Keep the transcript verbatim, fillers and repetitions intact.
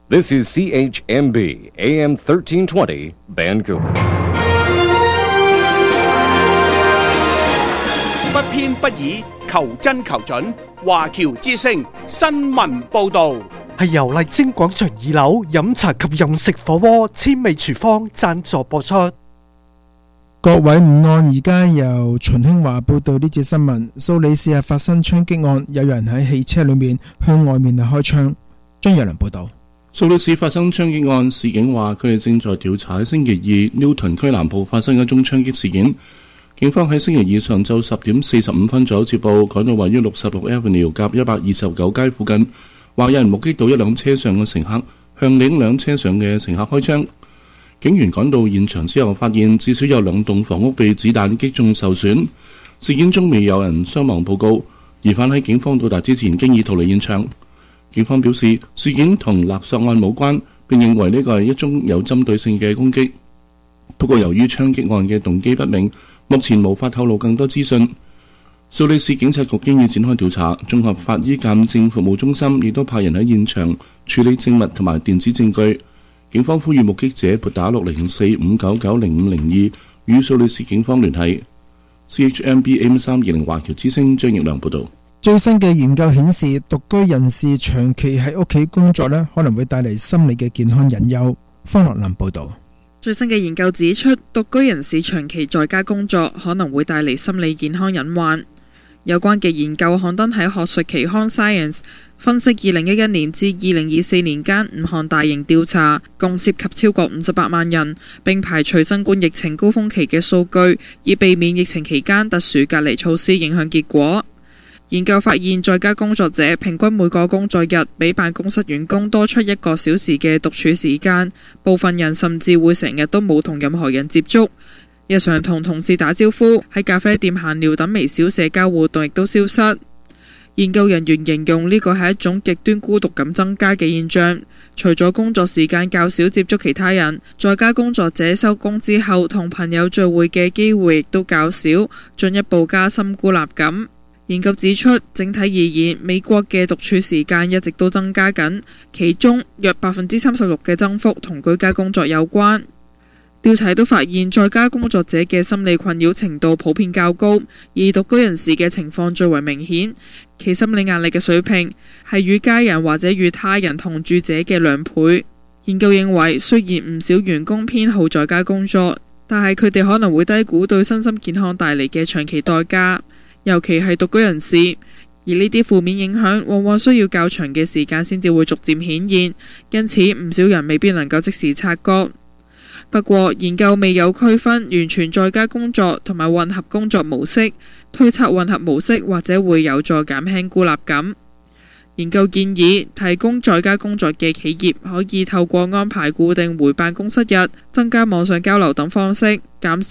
This is C H M B A M thirteen twenty Vancouver。 不偏不倚，求真求準。華僑之聲新聞報導， 係由麗晶廣場二樓飲茶及飲食火鍋千味廚房贊助播出。 各位午安，而家由秦興華報道呢節新聞。蘇黎世發生槍擊案，有人喺汽車裏面向外面開槍。張若良報道。 蘇黎世發生槍擊案，市警話佢哋正在調查喺星期二 Newton 區南部發生一宗槍擊事件。警方喺星期二上晝十點四十五分左右接報，趕到位於六十六 Avenue 夾一百二十九街附近，話有人目擊到一輛車上嘅乘客向另一輛車上嘅乘客開槍。警員趕到現場之後，發現至少有兩棟房屋被子彈擊中受損。事件中未有人傷亡報告，疑犯喺警方到達之前經已逃離現場。警方表示事件同勒索案無關，並認為呢個係一宗有針對性嘅攻擊。不過由於槍擊案嘅動機不明，目前無法透露更多資訊。蘇黎世警察局經已展開調查，綜合法醫鑑證服務中心亦都派人喺現場處理證物同埋電子證據。警方呼籲目擊者撥打六零四五九九零五零二與蘇黎世警方聯繫。C H M B A M 三二零華僑之聲張奕良報道。 最新嘅研究顯示，獨居人士長期喺屋企工作呢，可能會帶嚟心理嘅健康隱憂。方樂林報道。 最新嘅研究指出，獨居人士長期在家工作可能會帶嚟心理健康隱患。有關嘅研究刊登喺學術期刊 Science， 分析二零一一年至二零二四年間五項大型調查，共涉及超過五十八萬人，並排除新冠疫情高峰期嘅數據，以避免疫情期間特殊隔離措施影響結果。研究發現，在家工作者平均每個工作日比辦公室員工多出一個小時嘅獨處時間，部分人甚至會成日都冇同任何人接觸，日常同同事打招呼、喺咖啡店閒聊等微小社交活動亦都消失。研究人員形容呢個係一種極端孤獨感增加嘅現象。除咗工作時間較少接觸其他人，在家工作者收工之後同朋友聚會嘅機會亦都較少，進一步加深孤立感。研究指出，整體而言，美國嘅獨處時間一直都增加緊，其中約百分之三十六嘅增幅同居家工作有關。調查都發現，在家工作者嘅心理困擾程度普遍較高，而獨居人士嘅情況最為明顯，其心理壓力嘅水平係與家人或者與他人同住者嘅兩倍。研究認為，雖然唔少員工偏好在家工作，但係佢哋可能會低估對身心健康帶嚟嘅長期代價。尤其係獨居人士，而呢啲負面影響往往需要較長嘅時間先至會逐漸顯現，因此唔少人未必能夠即時察覺。不過，研究未有區分完全在家工作同埋混合工作模式，推測混合模式或者會有助減輕孤立感。研究建議，提供在家工作嘅企業可以透過安排固定回辦公室日、增加網上交流等方式，減少